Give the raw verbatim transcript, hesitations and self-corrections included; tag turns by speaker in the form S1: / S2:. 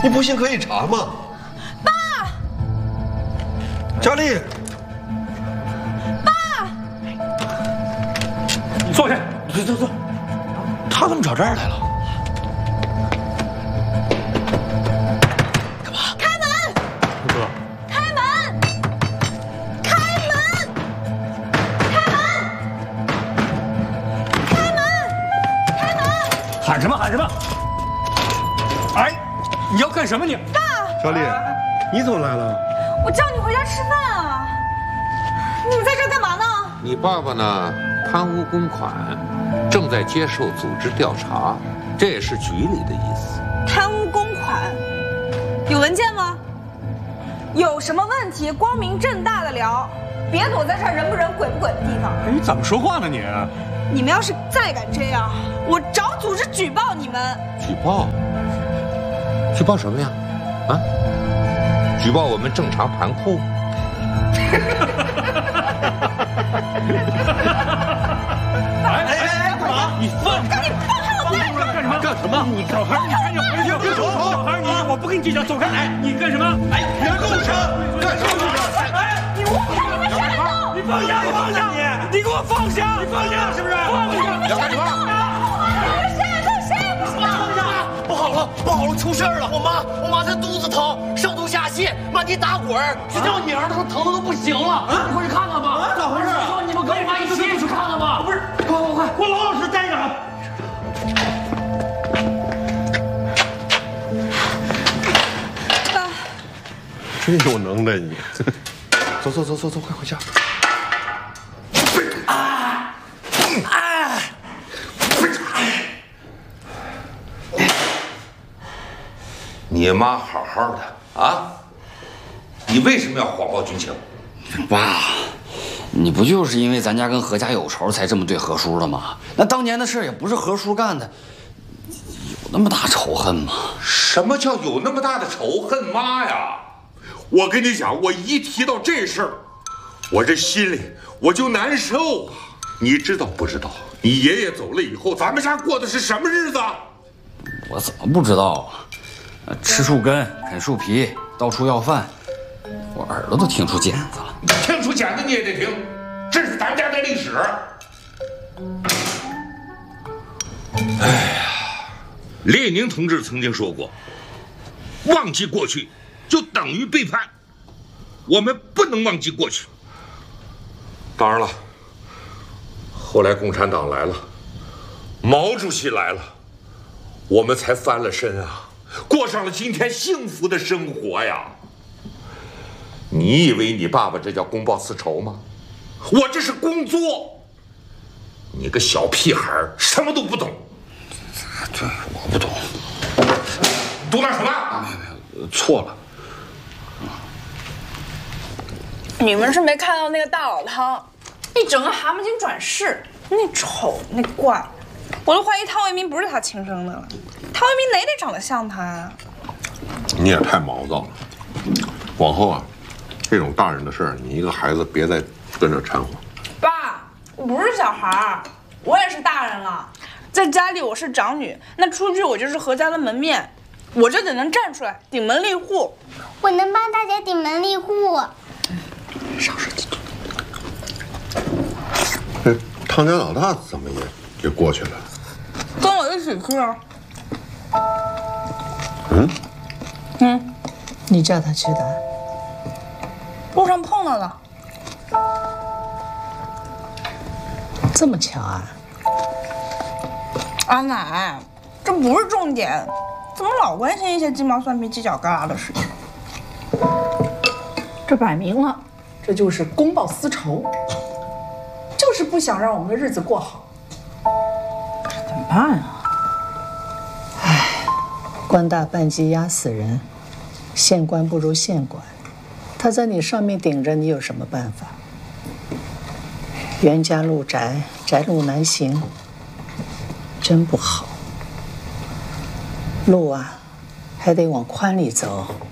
S1: 你不信可以查嘛。
S2: 爸，
S1: 佳丽，
S2: 爸，
S3: 你坐下，坐坐坐。他怎么找这儿来了？
S2: 干嘛？开门！
S3: 哥，
S2: 开门！开门！开门！开门！开门！
S3: 喊什么喊什么？哎，你要干什么你？
S2: 爸，
S1: 佳丽，你怎么来了？
S2: 我叫你回家吃饭啊！你们在这儿干嘛呢？
S4: 你爸爸呢？贪污公款，正在接受组织调查，这也是局里的意思。
S2: 贪污公款，有文件吗？有什么问题，光明正大的聊，别躲在这儿人不人鬼不鬼的地方。
S3: 哎，你怎么说话呢你？
S2: 你们要是再敢这样，我找组织举报你们。
S4: 举报？举报什么呀？啊？举报我们正常盘扣？
S3: 哎哎哎，干嘛？你放开！
S2: 你放开我！
S3: 干什么？干什么？你小孩，你赶紧回去！小孩，你我不跟你计较，走开！哎，你干什么？哎，你要动手！干什么？哎，
S2: 你我看你们谁动！
S3: 你放下！你放下！你你给我放下！你放下！是不是？放下！
S4: 要干什么？
S2: 谁也动，谁也不行！
S5: 不好了，不好了，出事了！我妈，我妈她肚子疼，上吐下泻，满地打滚儿，学校女儿都疼的都不行了。啊，你快去看看吧！咋回事啊？你们跟我妈一起去看看吧！不是，快快快，
S3: 给我老老实实待着！
S2: 爸，
S1: 真有能耐你！走走走走走，快回家！
S5: 啊啊！
S4: 你妈好好的啊，你为什么要谎报军情？
S6: 爸，你不就是因为咱家跟何家有仇才这么对何叔的吗？那当年的事也不是何叔干的，有那么大仇恨吗？
S4: 什么叫有那么大的仇恨？妈呀！
S7: 我跟你讲，我一提到这事儿，我这心里我就难受啊！你知道不知道？你爷爷走了以后，咱们家过的是什么日子？
S6: 我怎么不知道啊？吃树根，啃树皮，到处要饭，我耳朵都听出茧子了。
S4: 听出茧子你也得听，这是咱家的历史。哎呀，列宁同志曾经说过，忘记过去就等于背叛，我们不能忘记过去。当然了，后来共产党来了，毛主席来了，我们才翻了身啊，过上了今天幸福的生活呀。你以为你爸爸这叫公报私仇吗？我这是工作。你个小屁孩，什么都不懂。
S6: 对，我不懂。
S4: 读点什么？
S6: 没有，错了。
S2: 你们是没看到那个大老汤，一整个蛤蟆精转世，那丑那怪，我都怀疑汤唯民不是他亲生的了。汤唯民哪得长得像他呀？
S1: 你也太毛躁了。往后啊，这种大人的事儿，你一个孩子别再跟着掺和。
S2: 爸，我不是小孩儿，我也是大人了。在家里我是长女，那出去我就是何家的门面，我就得能站出来顶门立户。
S8: 我能帮大家顶门立户。
S6: 少说几句。
S1: 这汤家老大怎么也也过去了？
S2: 跟我一起去啊。
S1: 嗯
S9: 嗯，你叫他去的？
S2: 路上碰到了。
S9: 这么巧啊？
S2: 阿奶，这不是重点，怎么老关心一些鸡毛蒜皮、犄角旮旯的事情？
S9: 这摆明了，这就是公报私仇，就是不想让我们的日子过好。可是怎么办啊？唉，官大半级压死人，县官不如县管，他在你上面顶着，你有什么办法？冤家路窄，窄路难行，真不好。路啊，还得往宽里走。